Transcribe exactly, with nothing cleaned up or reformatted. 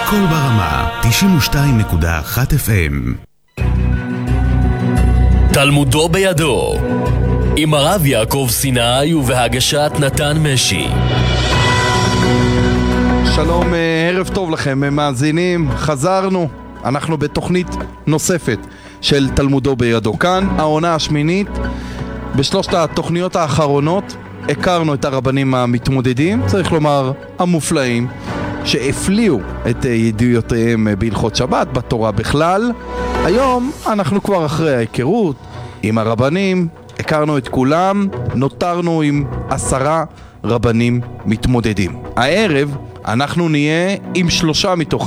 הכל ברמה, תשעים ושתיים נקודה אחת אף אם. תלמודו בידו, עם הרב יעקב סיני ובהגשת נתן משי. שלום, ערב טוב לכם מאזינים, חזרנו, אנחנו בתוכנית נוספת של תלמודו בידו. כאן העונה השמינית. בשלושת התוכניות האחרונות הכרנו את הרבנים המתמודדים, צריך לומר המופלאים, שהפליאו את ידיעותיהם בהלכות שבת, בתורה בכלל. היום אנחנו כבר אחרי ההיכרות עם הרבנים, הכרנו את כולם, נותרנו עם עשרה רבנים מתמודדים. הערב אנחנו נהיה עם שלושה מתוך